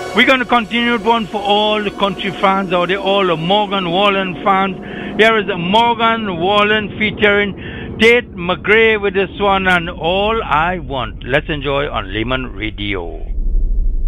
We're going to continue one for all the country fans out there, all the Morgan Wallen fans. Here is Morgan Wallen featuring Tate McGrae with this one and All I Want. Let's enjoy on Lehman Radio.